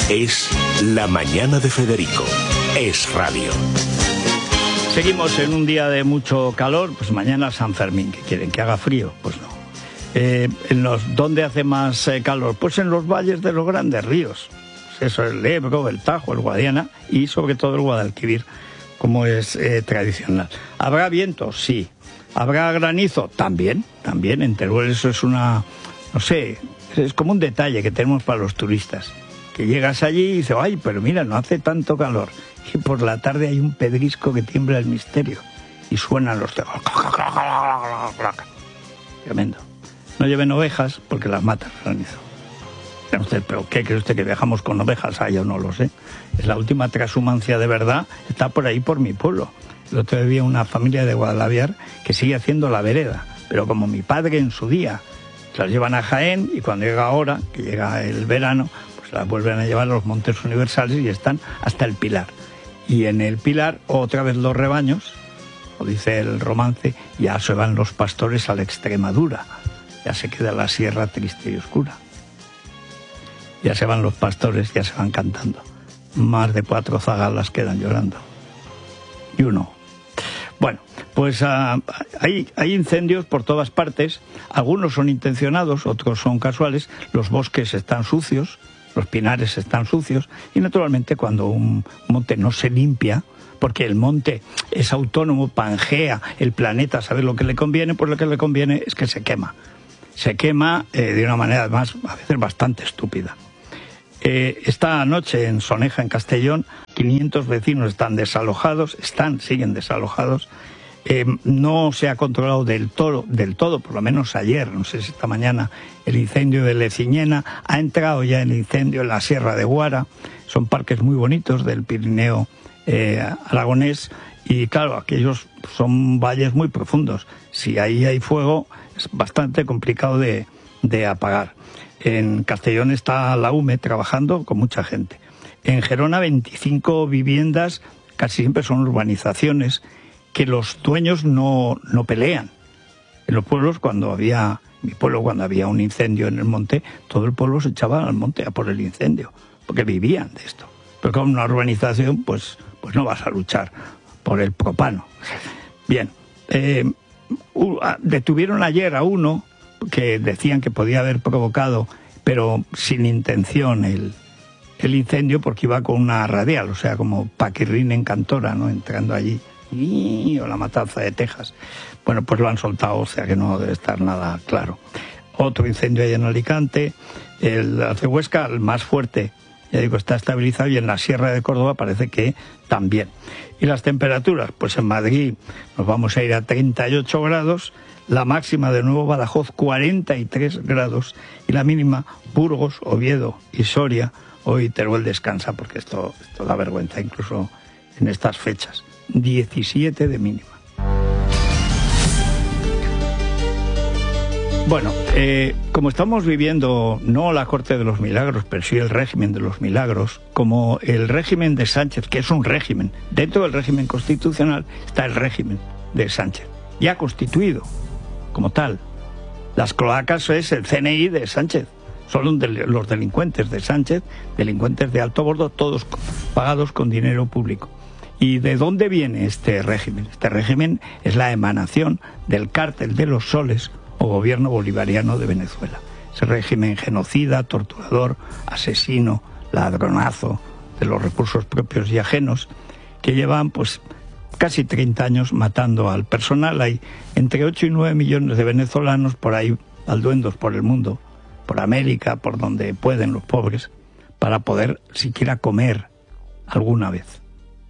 Es La Mañana de Federico. Es radio. Seguimos en un día de mucho calor, pues mañana San Fermín. ¿Qué quieren? ¿Que haga frío? Pues no. ¿Dónde hace más calor? Pues en los valles de los grandes ríos. Eso es el Ebro, el Tajo, el Guadiana y sobre todo el Guadalquivir, como es tradicional. ¿Habrá viento? Sí. ¿Habrá granizo? También. En Teruel eso es una... no sé, es como un detalle que tenemos para los turistas. Que llegas allí y dices, ay, pero mira, no hace tanto calor. Y por la tarde hay un pedrisco que tiembla el misterio. Y suenan los... Tremendo. No lleven ovejas porque las mata el granizo. Usted, ¿pero qué cree usted que viajamos con ovejas? Ah, yo no lo sé. Es la última transhumancia de verdad. Está por ahí, por mi pueblo. El otro día había una familia de Guadalaviar que sigue haciendo la vereda. Pero como mi padre en su día, las llevan a Jaén y cuando llega ahora, que llega el verano, pues las vuelven a llevar a los Montes Universales y están hasta el Pilar. Y en el Pilar, otra vez los rebaños, o dice el romance, ya se van los pastores a la Extremadura. Ya se queda la sierra triste y oscura. Ya se van los pastores, ya se van cantando. Más de 4 zagalas quedan llorando. Y uno. Bueno, pues hay incendios por todas partes. Algunos son intencionados, otros son casuales. Los bosques están sucios, los pinares están sucios. Y naturalmente cuando un monte no se limpia, porque el monte es autónomo, pangea el planeta, sabe lo que le conviene, pues lo que le conviene es que se quema. Se quema de una manera además a veces bastante estúpida. Esta noche en Soneja, en Castellón, 500 vecinos están desalojados, siguen desalojados. No se ha controlado del todo, por lo menos ayer, no sé si esta mañana, el incendio de Leciñena. Ha entrado ya el incendio en la Sierra de Guara. Son parques muy bonitos del Pirineo aragonés y claro, aquellos son valles muy profundos. Si ahí hay fuego es bastante complicado de apagar. En Castellón está la UME trabajando con mucha gente. En Gerona 25 viviendas, casi siempre son urbanizaciones, que los dueños no pelean. En los pueblos, mi pueblo cuando había un incendio en el monte, todo el pueblo se echaba al monte a por el incendio, porque vivían de esto. Pero con una urbanización, pues no vas a luchar por el propano. Bien, detuvieron ayer a uno que decían que podía haber provocado, pero sin intención, el incendio, porque iba con una radial, o sea, como Paquirrín en Cantora, ¿no? Entrando allí, o la matanza de Texas. Bueno, pues lo han soltado, o sea que no debe estar nada claro. Otro incendio ahí en Alicante, el de Huesca, el más fuerte, ya digo, está estabilizado, y en la Sierra de Córdoba parece que también. Y las temperaturas, pues en Madrid nos vamos a ir a 38 grados, la máxima de nuevo Badajoz 43 grados y la mínima Burgos, Oviedo y Soria. Hoy Teruel descansa porque esto da vergüenza incluso en estas fechas. 17 de mínima. Bueno, como estamos viviendo no la corte de los milagros, pero sí el régimen de los milagros, como el régimen de Sánchez, que es un régimen, dentro del régimen constitucional está el régimen de Sánchez, ya constituido como tal. Las cloacas es el CNI de Sánchez, son los delincuentes de Sánchez, delincuentes de alto bordo, todos pagados con dinero público. ¿Y de dónde viene este régimen? Este régimen es la emanación del cártel de los soles o gobierno bolivariano de Venezuela. Ese régimen genocida, torturador, asesino, ladronazo de los recursos propios y ajenos, que llevan pues casi 30 años matando al personal. Hay entre 8 y 9 millones de venezolanos por ahí, balduendos por el mundo, por América, por donde pueden los pobres, para poder siquiera comer alguna vez.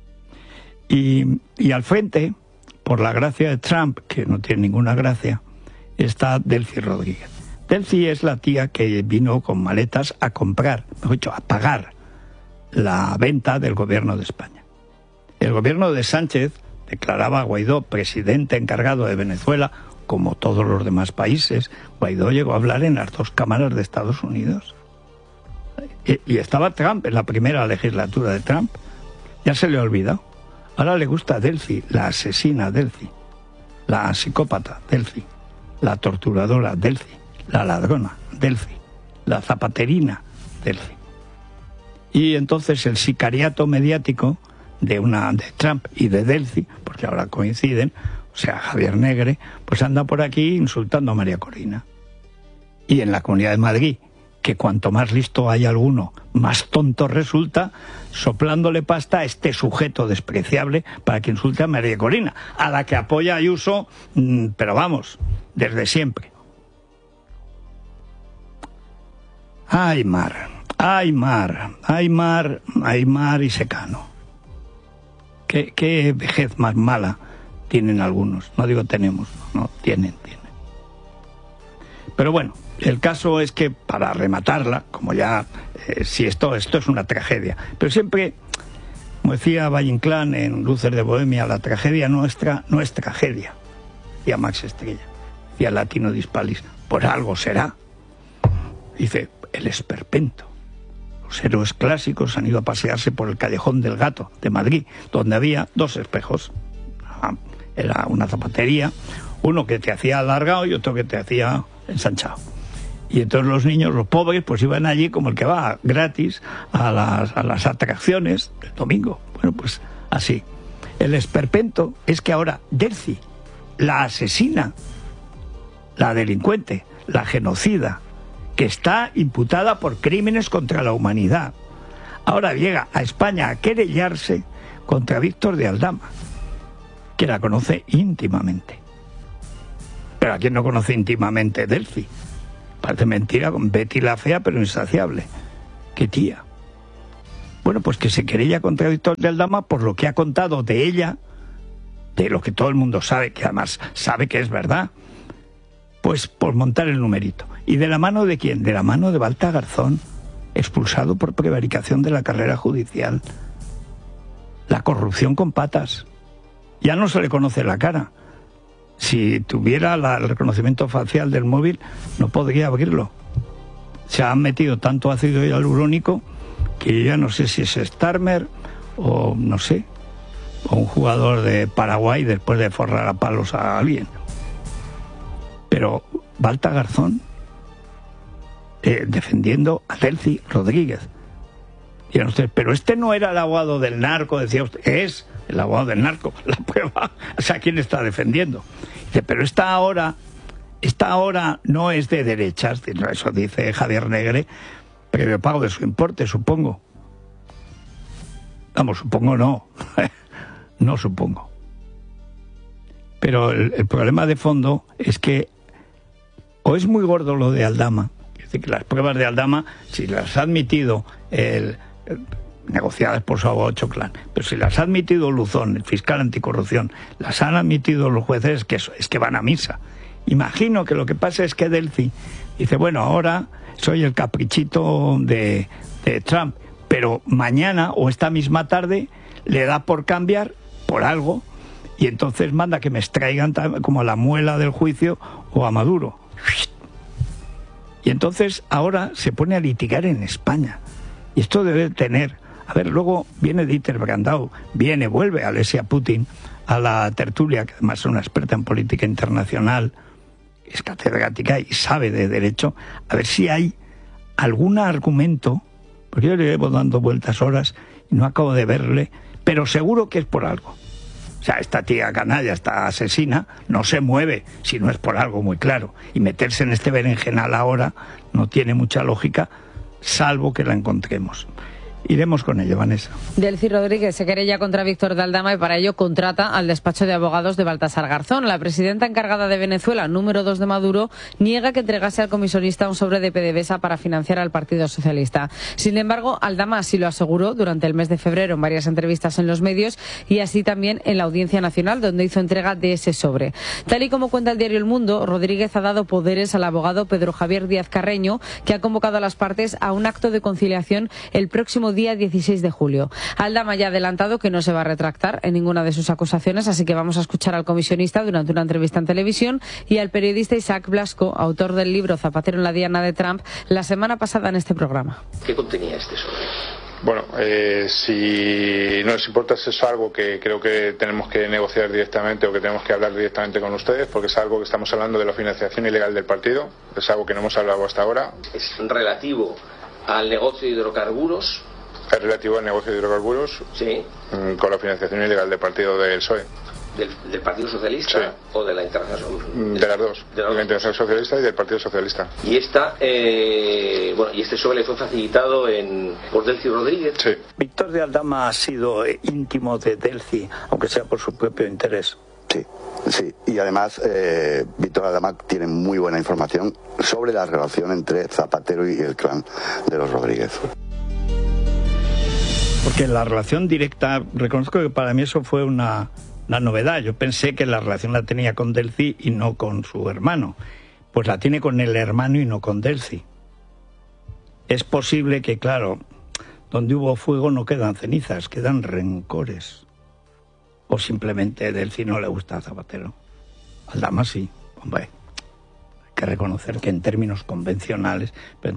Y al frente, por la gracia de Trump, que no tiene ninguna gracia, está Delcy Rodríguez. Delcy es la tía que vino con maletas a comprar, mejor dicho, a pagar la venta del gobierno de España. El gobierno de Sánchez declaraba a Guaidó presidente encargado de Venezuela, como todos los demás países. Guaidó llegó a hablar en las 2 cámaras de Estados Unidos. Y estaba Trump en la primera legislatura de Trump. Ya se le ha olvidado. Ahora le gusta Delcy, la asesina Delcy, la psicópata Delcy, la torturadora Delcy, la ladrona Delcy, la zapaterina Delcy. Y entonces el sicariato mediático de Trump y de Delcy, porque ahora coinciden, o sea, Javier Negre, pues anda por aquí insultando a María Corina. Y en la Comunidad de Madrid, que cuanto más listo hay alguno, más tonto resulta, soplándole pasta a este sujeto despreciable para que insulte a María Corina, a la que apoya Ayuso, pero vamos, desde siempre. Ay, mar, ay, mar, ay, mar, ay, mar y secano. Qué vejez más mala tienen algunos. No digo tenemos, no, tienen. Pero bueno, el caso es que para rematarla, como ya, si esto es una tragedia, pero siempre, como decía Valle Inclán en Luces de Bohemia, la tragedia nuestra no es tragedia, decía Max Estrella, decía Latino Dispalis, por algo será. Dice, el esperpento. Los héroes clásicos han ido a pasearse por el Callejón del Gato de Madrid, donde había dos espejos. Era una zapatería, uno que te hacía alargado y otro que te hacía ensanchado. Y entonces los niños, los pobres, pues iban allí como el que va gratis a las atracciones del domingo. Bueno, pues así. El esperpento es que ahora Delcy, la asesina, la delincuente, la genocida, que está imputada por crímenes contra la humanidad, ahora llega a España a querellarse contra Víctor de Aldama, que la conoce íntimamente. Pero ¿a quién no conoce íntimamente Delcy? Parece mentira, con Betty la fea pero insaciable. ¡Qué tía! Bueno, pues que se querella contra Víctor de Aldama por lo que ha contado de ella, de lo que todo el mundo sabe, que además sabe que es verdad, pues por montar el numerito. ¿Y de la mano de quién? De la mano de Balta Garzón, expulsado por prevaricación de la carrera judicial. La corrupción con patas. Ya no se le conoce la cara. Si tuviera el reconocimiento facial del móvil, no podría abrirlo. Se han metido tanto ácido hialurónico que ya no sé si es Starmer o no sé, o un jugador de Paraguay después de forrar a palos a alguien. Pero Balta Garzón defendiendo a Delcy Rodríguez. Dirán ustedes, pero este no era el abogado del narco, decía usted. Es el abogado del narco, la prueba, o sea, ¿quién está defendiendo? Dice, pero esta ahora no es de derechas, eso dice Javier Negre, previo pago de su importe, supongo. Vamos, supongo no, no supongo. Pero el problema de fondo es que o es muy gordo lo de Aldama, es decir, que las pruebas de Aldama, si las ha admitido negociadas por su abogado Choclán, pero si las ha admitido Luzón, el fiscal anticorrupción, las han admitido los jueces, es que van a misa. Imagino que lo que pasa es que Delcy dice, bueno, ahora soy el caprichito de Trump, pero mañana o esta misma tarde le da por cambiar por algo y entonces manda que me extraigan como a la muela del juicio o a Maduro. Y entonces ahora se pone a litigar en España. Y esto debe tener... A ver, luego viene Dieter Brandau, vuelve Alessia Putin a la tertulia, que además es una experta en política internacional, es catedrática y sabe de derecho, a ver si hay algún argumento, porque yo le llevo dando vueltas horas y no acabo de verle, pero seguro que es por algo. O sea, esta tía canalla, esta asesina, no se mueve si no es por algo muy claro. Y meterse en este berenjenal ahora no tiene mucha lógica, salvo que la encontremos. Iremos con ello, Vanessa. Delcy Rodríguez se querella contra Víctor de Aldama y para ello contrata al despacho de abogados de Baltasar Garzón. La presidenta encargada de Venezuela, número 2 de Maduro, niega que entregase al comisionista un sobre de PDVSA para financiar al Partido Socialista. Sin embargo, Aldama así lo aseguró durante el mes de febrero en varias entrevistas en los medios y así también en la Audiencia Nacional, donde hizo entrega de ese sobre. Tal y como cuenta el diario El Mundo, Rodríguez ha dado poderes al abogado Pedro Javier Díaz Carreño, que ha convocado a las partes a un acto de conciliación el próximo día 16 de julio. Aldama ya ha adelantado que no se va a retractar en ninguna de sus acusaciones, así que vamos a escuchar al comisionista durante una entrevista en televisión y al periodista Isaac Blasco, autor del libro Zapatero en la diana de Trump, la semana pasada en este programa. ¿Qué contenía este sobre? Bueno, si no les importa, es algo que creo que tenemos que negociar directamente o que tenemos que hablar directamente con ustedes, porque es algo que estamos hablando de la financiación ilegal del partido, es algo que no hemos hablado hasta ahora. Es relativo al negocio de hidrocarburos Es relativo al negocio de hidrocarburos. Sí. Con la financiación ilegal del partido del PSOE. ¿Del Partido Socialista? Sí. ¿O de la Internacional? De las dos. De la Internacional Socialista y del Partido Socialista. Y este PSOE le fue facilitado por Delcy Rodríguez. Sí. Víctor de Aldama ha sido íntimo de Delcy, aunque sea por su propio interés. Sí, sí. Y además, Víctor Aldama tiene muy buena información sobre la relación entre Zapatero y el clan de los Rodríguez. Porque la relación directa, reconozco que para mí eso fue una novedad. Yo pensé que la relación la tenía con Delcy y no con su hermano. Pues la tiene con el hermano y no con Delcy. Es posible que, claro, donde hubo fuego no quedan cenizas, quedan rencores. O simplemente Delcy no le gusta a Zapatero. Aldama sí, hombre. Hay que reconocer que en términos convencionales,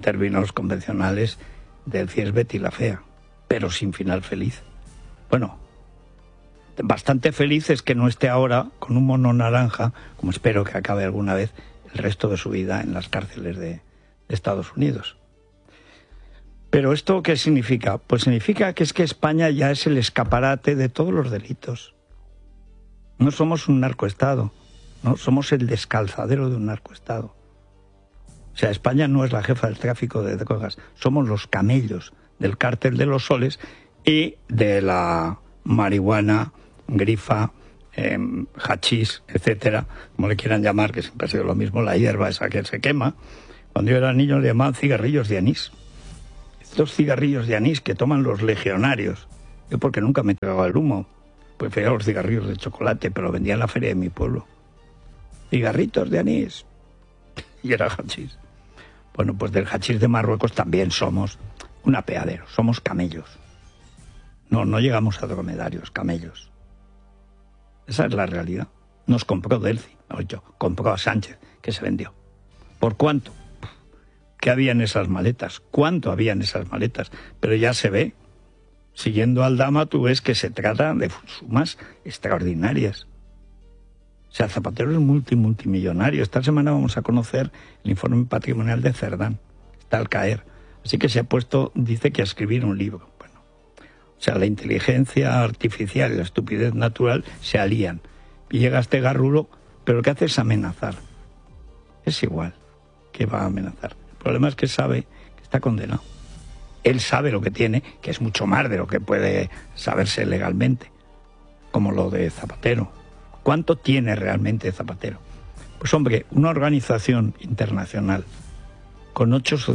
Delcy es Betty la Fea, pero sin final feliz. Bueno, bastante feliz es que no esté ahora con un mono naranja, como espero que acabe alguna vez el resto de su vida en las cárceles de Estados Unidos. ¿Pero esto qué significa? Pues significa que es que España ya es el escaparate de todos los delitos. No somos un narcoestado, no somos el descalzadero de un narcoestado. O sea, España no es la jefa del tráfico de drogas, somos los camellos del cártel de los soles y de la marihuana, grifa, hachís, etcétera, como le quieran llamar, que siempre ha sido lo mismo, la hierba esa que se quema. Cuando yo era niño le llamaban cigarrillos de anís. Estos cigarrillos de anís que toman los legionarios. Yo porque nunca me tragaba el humo, prefería los cigarrillos de chocolate, pero vendía en la feria de mi pueblo. Cigarritos de anís. Y era hachís. Bueno, pues del hachís de Marruecos también somos un apeadero, somos camellos. No llegamos a dromedarios, camellos. Esa es la realidad. Nos compró Delcy, compró a Sánchez, que se vendió. ¿Por cuánto? ¿Qué había en esas maletas? ¿Cuánto había en esas maletas? Pero ya se ve. Siguiendo al Aldama, tú ves que se trata de sumas extraordinarias. O sea, Zapatero es multimillonario. Esta semana vamos a conocer el informe patrimonial de Cerdán. Está al caer. Así que se ha puesto, dice que a escribir un libro. Bueno, o sea, la inteligencia artificial y la estupidez natural se alían. Y llega este garrulo, pero lo que hace es amenazar. Es igual que va a amenazar. El problema es que sabe que está condenado. Él sabe lo que tiene, que es mucho más de lo que puede saberse legalmente, como lo de Zapatero. ¿Cuánto tiene realmente Zapatero? Pues hombre, una organización internacional con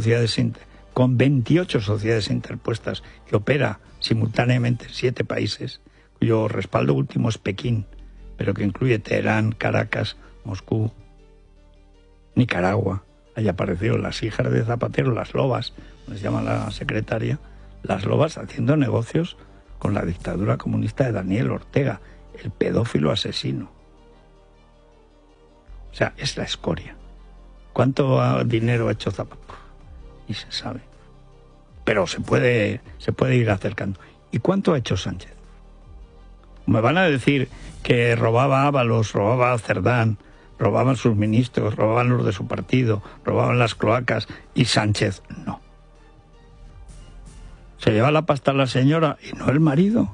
28 sociedades interpuestas que opera simultáneamente en 7 países, cuyo respaldo último es Pekín, pero que incluye Teherán, Caracas, Moscú, Nicaragua. Ahí aparecieron las hijas de Zapatero, las lobas, les llama la secretaria, las lobas haciendo negocios con la dictadura comunista de Daniel Ortega, el pedófilo asesino. O sea, es la escoria. ¿Cuánto dinero ha hecho Zapatero? Y se sabe. Pero se puede ir acercando. ¿Y cuánto ha hecho Sánchez? Me van a decir que robaba Ábalos, robaba Cerdán, robaban sus ministros, robaban los de su partido, robaban las cloacas, y Sánchez no. Se lleva la pasta a la señora y no el marido.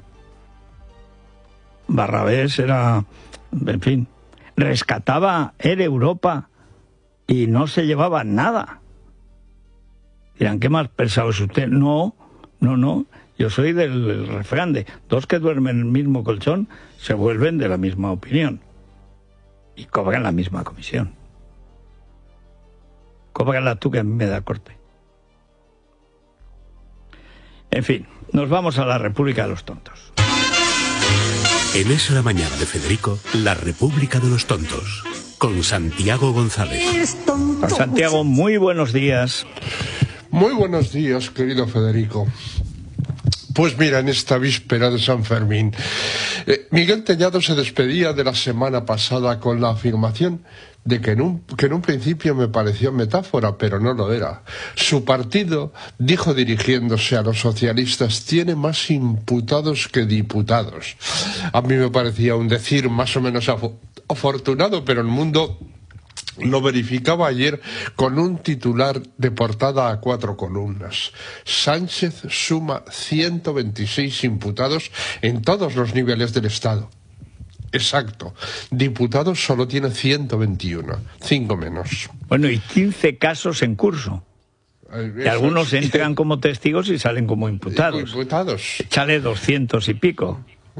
Barrabés era, en fin, rescataba Air Europa y no se llevaba nada. Dirán, ¿qué más pesado es usted? No. Yo soy del refrán de 2 que duermen en el mismo colchón se vuelven de la misma opinión y cobran la misma comisión. Cóbrala tú, que a mí me da corte. En fin, nos vamos a la República de los Tontos. En Es la Mañana de Federico, la República de los Tontos, con Santiago González. Santiago, muy buenos días. Muy buenos días, querido Federico. Pues mira, en esta víspera de San Fermín, Miguel Tellado se despedía de la semana pasada con la afirmación de que en un principio me pareció metáfora, pero no lo era. Su partido, dijo dirigiéndose a los socialistas, tiene más imputados que diputados. A mí me parecía un decir más o menos afortunado, pero el mundo Lo verificaba ayer con un titular de portada a 4 columnas. Sánchez suma 126 imputados en todos los niveles del Estado. Exacto. Diputados solo tiene 121, 5 menos. Bueno, y 15 casos en curso. Y algunos entran como testigos y salen como imputados. Échale 200 y pico.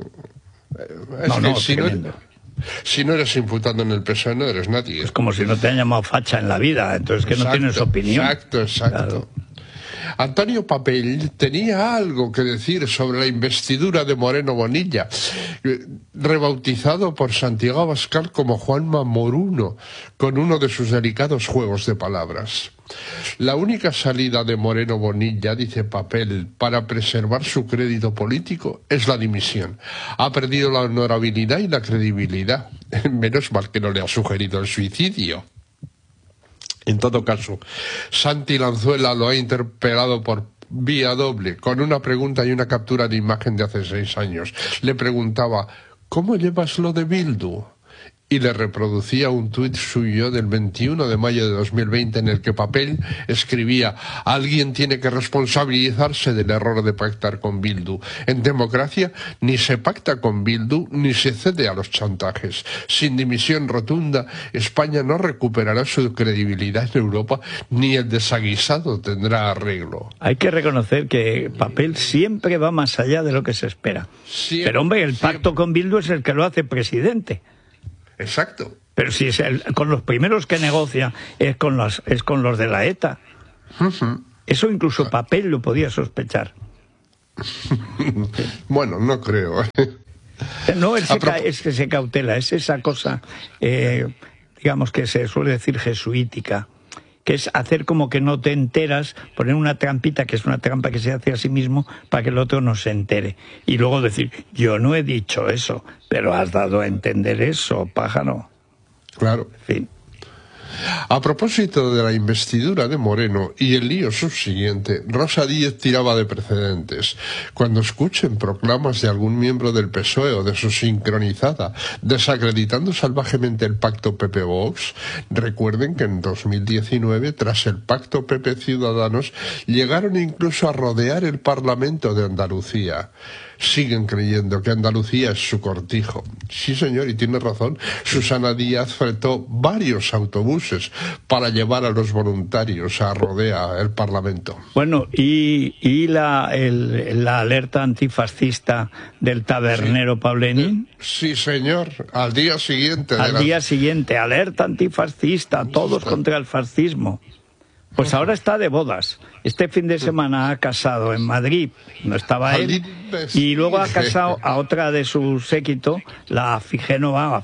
Si no eres imputado en el PSOE, no eres nadie. Es como si no te han llamado facha en la vida, entonces que no tienes opinión. Exacto. Claro. Antonio Papell tenía algo que decir sobre la investidura de Moreno Bonilla, rebautizado por Santiago Abascal como Juanma Moruno, con uno de sus delicados juegos de palabras. La única salida de Moreno Bonilla, dice Papell, para preservar su crédito político es la dimisión. Ha perdido la honorabilidad y la credibilidad. Menos mal que no le ha sugerido el suicidio. En todo caso, Santi Lanzuela lo ha interpelado por vía doble, con una pregunta y una captura de imagen de hace 6 años. Le preguntaba, ¿cómo llevas lo de Bildu? Y le reproducía un tuit suyo del 21 de mayo de 2020 en el que Papell escribía: alguien tiene que responsabilizarse del error de pactar con Bildu. En democracia ni se pacta con Bildu ni se cede a los chantajes. Sin dimisión rotunda, España no recuperará su credibilidad en Europa ni el desaguisado tendrá arreglo. Hay que reconocer que Papell siempre va más allá de lo que se espera. Pero hombre, el pacto con Bildu es el que lo hace presidente. Exacto. Pero si es con los primeros que negocia es con los de la ETA. Eso incluso Papell lo podía sospechar. Bueno, no creo. No, es que se cautela, es esa cosa, digamos que se suele decir jesuítica, que es hacer como que no te enteras, poner una trampita, que es una trampa que se hace a sí mismo para que el otro no se entere. Y luego decir, yo no he dicho eso, pero has dado a entender eso, pájaro. Claro. En fin. A propósito de la investidura de Moreno y el lío subsiguiente, Rosa Díez tiraba de precedentes. Cuando escuchen proclamas de algún miembro del PSOE o de su sincronizada desacreditando salvajemente el pacto PP-Vox, recuerden que en 2019, tras el pacto PP-Ciudadanos, llegaron incluso a rodear el Parlamento de Andalucía. Siguen creyendo que Andalucía es su cortijo. Sí, señor, y tiene razón. Susana Díaz fletó varios autobuses para llevar a los voluntarios a rodear el Parlamento. Bueno, y la alerta antifascista del tabernero Pablenín. Sí, señor, al día siguiente. Día siguiente, alerta antifascista, todos contra el fascismo. Pues ahora está de bodas. Este fin de semana ha casado en Madrid, no estaba él, y luego ha casado a otra de su séquito, la Figénova,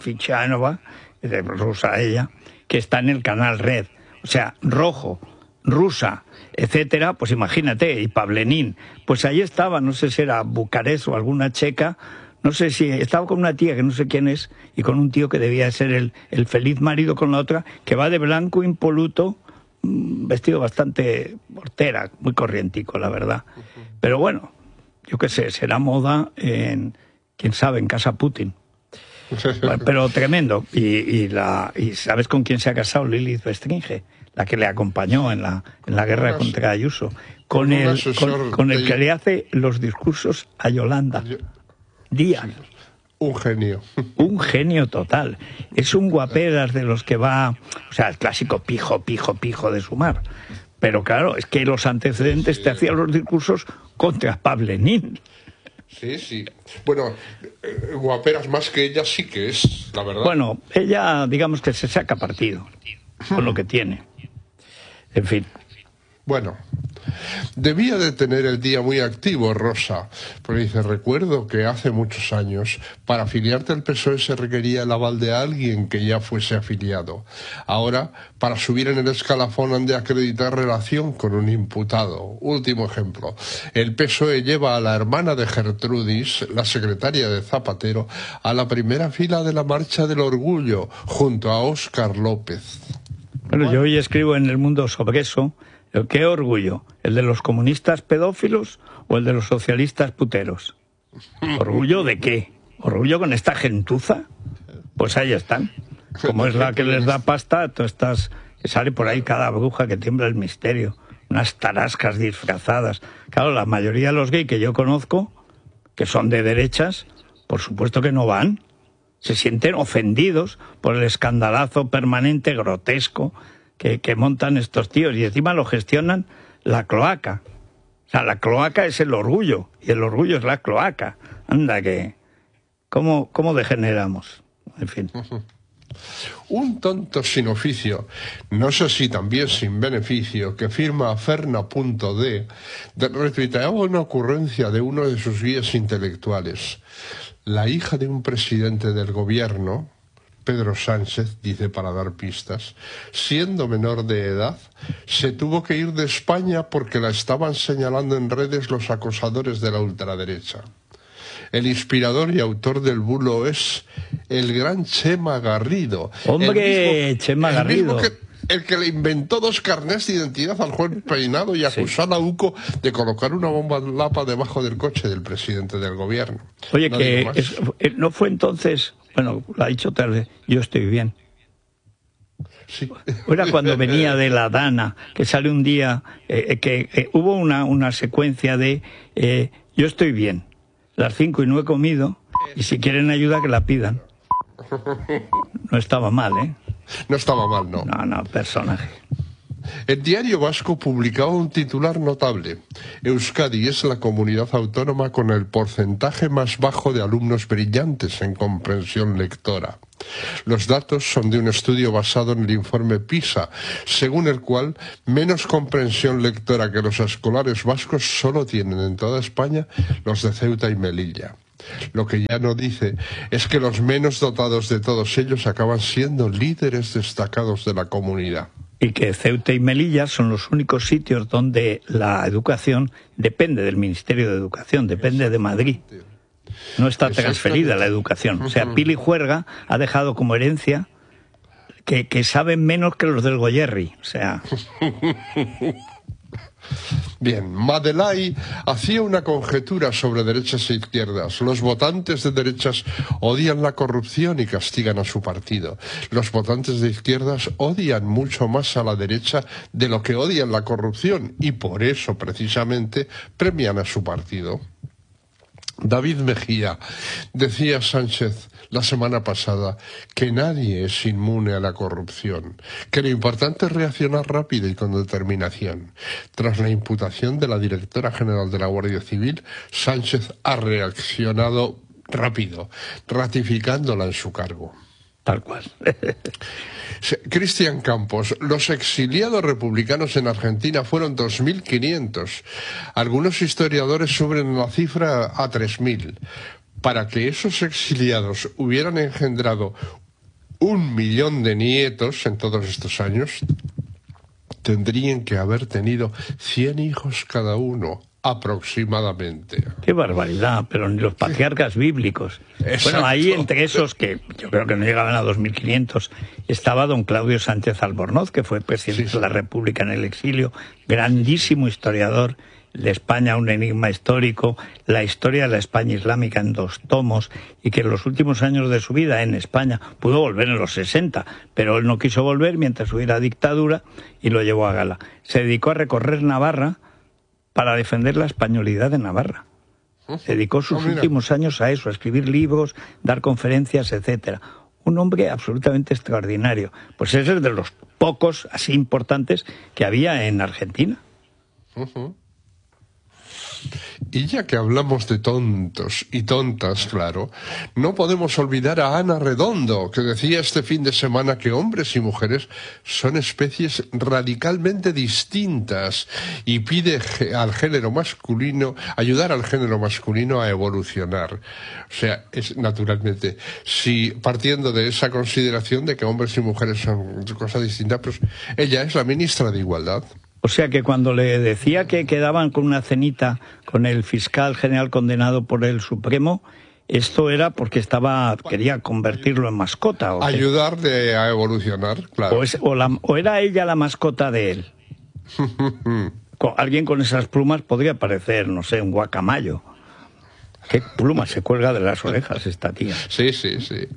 de rusa ella, que está en el canal Red. O sea, rojo, rusa, etcétera, pues imagínate, y Pablenín. Pues ahí estaba, no sé si era Bucarest o alguna checa, no sé si estaba con una tía que no sé quién es, y con un tío que debía ser el feliz marido con la otra, que va de blanco impoluto, vestido bastante hortera, muy corrientico, la verdad. Pero bueno, yo qué sé, será moda en, quién sabe, en casa Putin. Pero tremendo. Y ¿sabes con quién se ha casado? Lilith Bestringe, la que le acompañó en la guerra contra Ayuso. Con el que le hace los discursos a Yolanda Díaz. Un genio. Un genio total. Es un guaperas de los que va... O sea, el clásico pijo de Sumar. Pero claro, es que los antecedentes te hacían los discursos contra Pablenín. Sí. Bueno, guaperas más que ella sí que es, la verdad. Bueno, ella, digamos que se saca partido con lo que tiene. En fin. Bueno, debía de tener el día muy activo, Rosa, porque dice, recuerdo que hace muchos años, para afiliarte al PSOE se requería el aval de alguien que ya fuese afiliado. Ahora, para subir en el escalafón han de acreditar relación con un imputado. Último ejemplo, el PSOE lleva a la hermana de Gertrudis, la secretaria de Zapatero, a la primera fila de la Marcha del Orgullo, junto a Óscar López. Bueno, yo hoy escribo en El Mundo sobre eso. ¿Qué orgullo? ¿El de los comunistas pedófilos o el de los socialistas puteros? ¿Orgullo de qué? ¿Orgullo con esta gentuza? Pues ahí están. como es la que les da pasta, tú estás... Sale por ahí cada bruja que tiembla el misterio. Unas tarascas disfrazadas. Claro, la mayoría de los gays que yo conozco, que son de derechas, por supuesto que no van. Se sienten ofendidos por el escandalazo permanente, grotesco, que montan estos tíos. Y encima lo gestionan la cloaca. O sea, la cloaca es el orgullo, y el orgullo es la cloaca. Anda que... ¿Cómo degeneramos? En fin... Un tonto sin oficio, no sé si también sin beneficio, que firma Ferna.d, retuiteaba una ocurrencia de uno de sus guías intelectuales. La hija de un presidente del gobierno, Pedro Sánchez, dice para dar pistas, siendo menor de edad, se tuvo que ir de España porque la estaban señalando en redes los acosadores de la ultraderecha. El inspirador y autor del bulo es el gran Chema Garrido. ¡Hombre, Chema Garrido! El que le inventó 2 carnés de identidad al juez Peinado y acusó a la UCO de colocar una bomba lapa debajo del coche del presidente del gobierno. Oye, no fue entonces... Bueno, lo ha dicho tarde, yo estoy bien. Sí. Era cuando venía de la Dana, que sale un día, hubo una secuencia de yo estoy bien. Las 5 y no he comido, y si quieren ayuda que la pidan. No estaba mal, ¿eh? No estaba mal, no. No, personaje. El Diario Vasco publicaba un titular notable. Euskadi es la comunidad autónoma con el porcentaje más bajo de alumnos brillantes en comprensión lectora. Los datos son de un estudio basado en el informe PISA, según el cual menos comprensión lectora que los escolares vascos solo tienen en toda España los de Ceuta y Melilla. Lo que ya no dice es que los menos dotados de todos ellos acaban siendo líderes destacados de la comunidad. Y que Ceuta y Melilla son los únicos sitios donde la educación depende del Ministerio de Educación, depende de Madrid. No está transferida la educación. O sea, Pili Juerga ha dejado como herencia que saben menos que los del Goyerri. O sea... Bien, Madelay hacía una conjetura sobre derechas e izquierdas. Los votantes de derechas odian la corrupción y castigan a su partido. Los votantes de izquierdas odian mucho más a la derecha de lo que odian la corrupción y por eso, precisamente, premian a su partido. David Mejía, decía Sánchez la semana pasada que nadie es inmune a la corrupción, que lo importante es reaccionar rápido y con determinación. Tras la imputación de la directora general de la Guardia Civil, Sánchez ha reaccionado rápido, ratificándola en su cargo. Tal cual. Cristian Campos, los exiliados republicanos en Argentina fueron 2.500. Algunos historiadores suben la cifra a 3.000. Para que esos exiliados hubieran engendrado 1 millón de nietos en todos estos años, tendrían que haber tenido 100 hijos cada uno. Aproximadamente. Qué barbaridad, pero ni los patriarcas bíblicos. Exacto. Bueno, ahí entre esos, que yo creo que no llegaban a 2.500, estaba don Claudio Sánchez Albornoz, que fue presidente de la República en el exilio, grandísimo historiador de España, un enigma histórico, la historia de la España islámica en 2 tomos, y que en los últimos años de su vida en España pudo volver en los 60, pero él no quiso volver mientras hubiera dictadura y lo llevó a gala. Se dedicó a recorrer Navarra para defender la españolidad de Navarra. Se dedicó sus últimos años a eso, a escribir libros, dar conferencias, etcétera. Un hombre absolutamente extraordinario. Pues ese es de los pocos así importantes que había en Argentina. Y ya que hablamos de tontos y tontas, claro, no podemos olvidar a Ana Redondo, que decía este fin de semana que hombres y mujeres son especies radicalmente distintas y pide al género masculino, ayudar al género masculino a evolucionar. O sea, es naturalmente, si partiendo de esa consideración de que hombres y mujeres son cosas distintas, pues ella es la ministra de Igualdad. O sea que cuando le decía que quedaban con una cenita con el fiscal general condenado por el Supremo, esto era porque quería convertirlo en mascota. ¿O ayudarle a evolucionar, claro. O era ella la mascota de él. Alguien con esas plumas podría parecer, no sé, un guacamayo. ¿Qué pluma se cuelga de las orejas esta tía? Sí, sí, sí.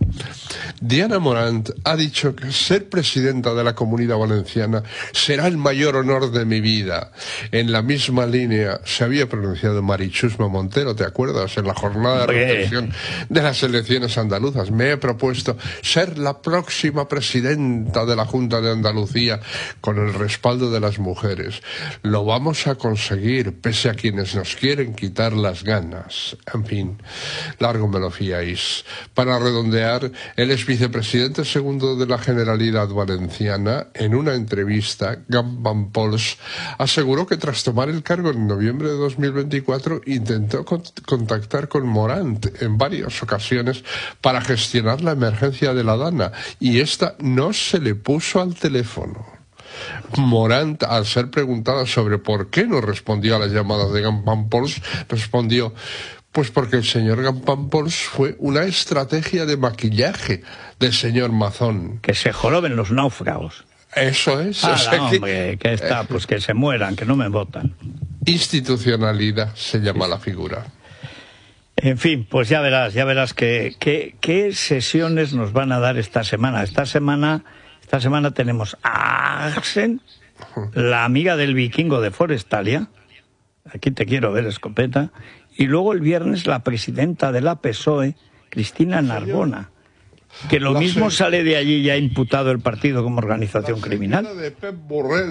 Diana Morant ha dicho que ser presidenta de la Comunidad Valenciana será el mayor honor de mi vida. En la misma línea se había pronunciado Mari Chusma Montero, ¿te acuerdas? En la jornada de reflexión de las elecciones andaluzas. Me he propuesto ser la próxima presidenta de la Junta de Andalucía con el respaldo de las mujeres. Lo vamos a conseguir, pese a quienes nos quieren quitar las ganas. En fin, largo me lo fiáis. Para redondear, él es vicepresidente segundo de la Generalidad Valenciana. En una entrevista, Gampan Pols aseguró que tras tomar el cargo en noviembre de 2024 intentó contactar con Morant en varias ocasiones para gestionar la emergencia de la Dana y esta no se le puso al teléfono. Morant, al ser preguntada sobre por qué no respondió a las llamadas de Gampan Pols, respondió: pues porque el señor Gampan Pols fue una estrategia de maquillaje del señor Mazón. Que se joroben los náufragos. Eso es. Hombre, que está, pues que se mueran, que no me votan. Institucionalidad se llama la figura. En fin, pues ya verás qué sesiones nos van a dar esta semana. Esta semana tenemos a Arsen, la amiga del vikingo de Forestalia. Aquí te quiero ver, escopeta. Y luego el viernes la presidenta de la PSOE, Cristina Narbona, que lo mismo sale de allí ya imputado el partido como organización criminal. De Pep Borrell.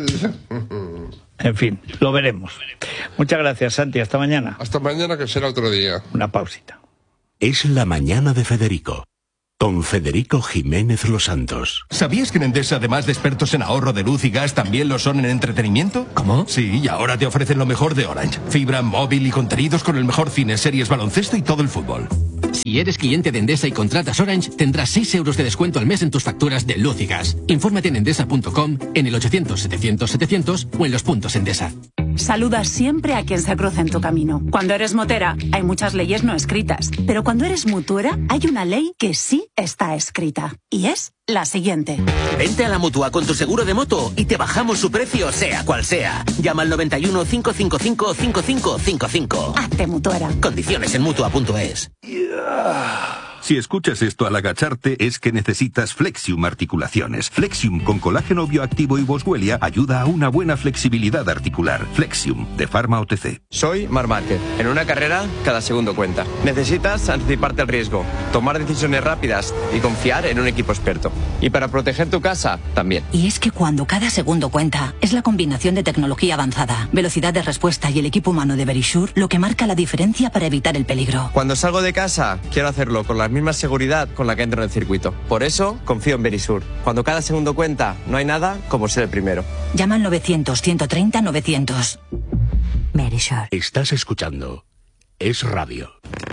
En fin, lo veremos. Muchas gracias, Santi. Hasta mañana. Hasta mañana, que será otro día. Una pausita. Es la mañana de Federico, con Federico Jiménez Los Santos. ¿Sabías que en Endesa, además de expertos en ahorro de luz y gas, también lo son en entretenimiento? ¿Cómo? Sí, y ahora te ofrecen lo mejor de Orange. Fibra, móvil y contenidos con el mejor cine, series, baloncesto y todo el fútbol. Si eres cliente de Endesa y contratas Orange, tendrás 6 euros de descuento al mes en tus facturas de luz y gas. Infórmate en endesa.com, en el 800-700-700 o en los puntos Endesa. Saluda siempre a quien se cruza en tu camino. Cuando eres motera, hay muchas leyes no escritas. Pero cuando eres mutuera, hay una ley que sí está escrita. Y es la siguiente. Vente a la Mutua con tu seguro de moto y te bajamos su precio, sea cual sea. Llama al 91 555 5555. Hazte mutuera. Condiciones en Mutua.es. Si escuchas esto al agacharte es que necesitas Flexium Articulaciones. Flexium con colágeno bioactivo y boswellia ayuda a una buena flexibilidad articular. Flexium, de Pharma OTC. Soy Marc Márquez. En una carrera, cada segundo cuenta. Necesitas anticiparte al riesgo, tomar decisiones rápidas y confiar en un equipo experto. Y para proteger tu casa, también. Y es que cuando cada segundo cuenta, es la combinación de tecnología avanzada, velocidad de respuesta y el equipo humano de Verisure lo que marca la diferencia para evitar el peligro. Cuando salgo de casa, quiero hacerlo con la misma seguridad con la que entro en el circuito. Por eso, confío en Verisure. Cuando cada segundo cuenta, no hay nada como ser el primero. Llama al 900-130-900. Verisure. Estás escuchando Es Radio.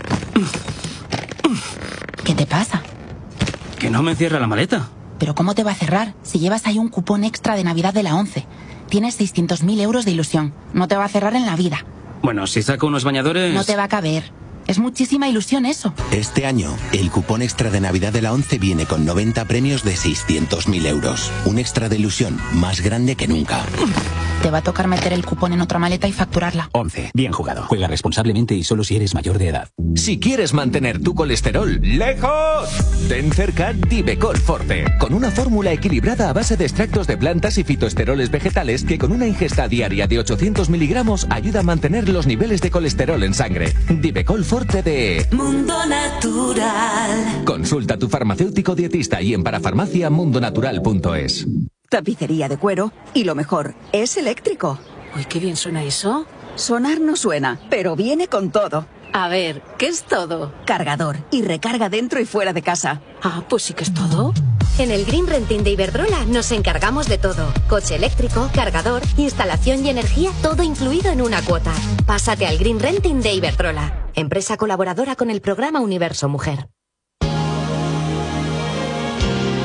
¿Qué te pasa? Que no me cierra la maleta. ¿Pero cómo te va a cerrar si llevas ahí un cupón extra de Navidad de la 11? Tienes 600.000 euros de ilusión. No te va a cerrar en la vida. Bueno, si saco unos bañadores... No te va a caber. Es muchísima ilusión eso. Este año, el cupón extra de Navidad de la 11 viene con 90 premios de 600.000 euros. Un extra de ilusión más grande que nunca. Te va a tocar meter el cupón en otra maleta y facturarla. 11. Bien jugado. Juega responsablemente y solo si eres mayor de edad. Si quieres mantener tu colesterol lejos, ten cerca Divecol Forte, con una fórmula equilibrada a base de extractos de plantas y fitoesteroles vegetales que con una ingesta diaria de 800 miligramos ayuda a mantener los niveles de colesterol en sangre. Divecol Forte de Mundo Natural. Consulta a tu farmacéutico dietista y en parafarmaciamundonatural.es. Tapicería de cuero y lo mejor, es eléctrico. Uy, qué bien suena eso. Sonar no suena, pero viene con todo. A ver, ¿qué es todo? Cargador y recarga dentro y fuera de casa. Ah, pues sí que es todo. En el Green Renting de Iberdrola nos encargamos de todo. Coche eléctrico, cargador, instalación y energía, todo incluido en una cuota. Pásate al Green Renting de Iberdrola, empresa colaboradora con el programa Universo Mujer.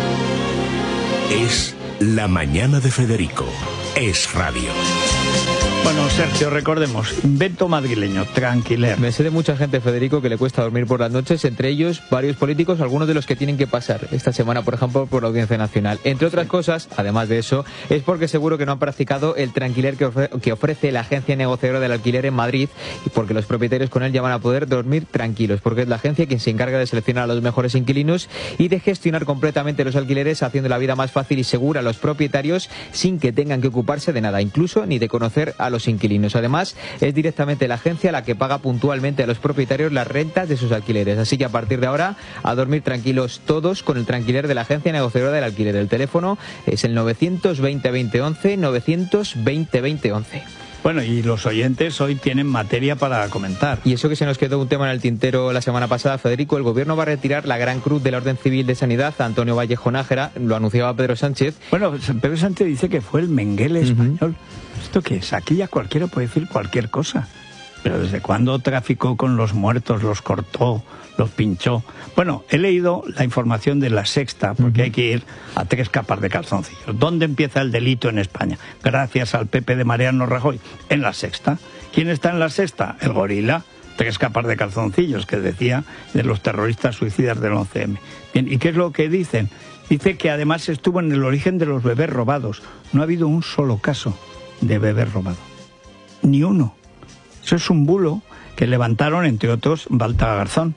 Es la mañana de Federico. Es Radio. Bueno, Sergio, recordemos, invento madrileño, Tranquiler. Me sé de mucha gente, Federico, que le cuesta dormir por las noches, entre ellos varios políticos, algunos de los que tienen que pasar esta semana, por ejemplo, por la Audiencia Nacional. Entre otras cosas, además de eso, es porque seguro que no han practicado el Tranquiler que ofrece la agencia negociadora del alquiler en Madrid, y porque los propietarios con él ya van a poder dormir tranquilos, porque es la agencia quien se encarga de seleccionar a los mejores inquilinos y de gestionar completamente los alquileres, haciendo la vida más fácil y segura a los propietarios sin que tengan que ocuparse de nada, incluso ni de conocer a los inquilinos. Además, es directamente la agencia la que paga puntualmente a los propietarios las rentas de sus alquileres. Así que a partir de ahora, a dormir tranquilos todos con el Tranquiler de la agencia negociadora del alquiler. El teléfono es el 920-2011, 920-2011. Bueno, y los oyentes hoy tienen materia para comentar. Y eso que se nos quedó un tema en el tintero la semana pasada, Federico, el gobierno va a retirar la Gran Cruz de la Orden Civil de Sanidad a Antonio Vallejo Nájera, lo anunciaba Pedro Sánchez. Bueno, Pedro Sánchez dice que fue el Mengele español. ¿Esto qué es? Aquí ya cualquiera puede decir cualquier cosa. Pero ¿desde cuándo traficó con los muertos, los cortó, los pinchó? Bueno, he leído la información de La Sexta, porque hay que ir a 3 capas de calzoncillos. ¿Dónde empieza el delito en España? Gracias al PP de Mariano Rajoy. En La Sexta. ¿Quién está en La Sexta? El gorila. 3 capas de calzoncillos, que decía de los terroristas suicidas del 11M. Bien, ¿y qué es lo que dicen? Dice que además estuvo en el origen de los bebés robados. No ha habido un solo caso de bebé robado. Ni uno. Eso es un bulo que levantaron, entre otros, Balta Garzón.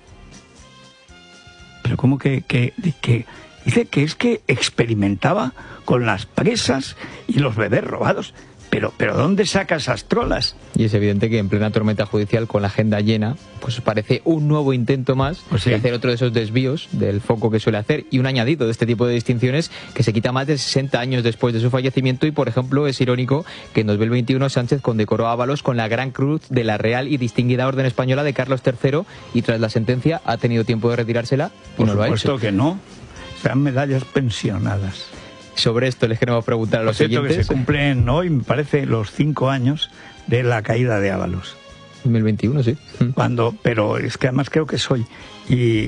Pero ¿cómo que dice que es que experimentaba con las presas y los bebés robados? Pero ¿dónde saca esas trolas? Y es evidente que en plena tormenta judicial, con la agenda llena, pues parece un nuevo intento más de hacer otro de esos desvíos del foco que suele hacer, y un añadido de este tipo de distinciones que se quita más de 60 años después de su fallecimiento. Y, por ejemplo, es irónico que en 2021 Sánchez condecoró a Ábalos con la Gran Cruz de la Real y Distinguida Orden Española de Carlos III, y tras la sentencia ha tenido tiempo de retirársela y no lo ha hecho. Por supuesto que no. Sean medallas pensionadas. Sobre esto les queremos preguntar a los oyentes. Que se cumplen hoy, me parece, los 5 años de la caída de Ábalos. 2021, sí. Pero es que además creo que es hoy. Y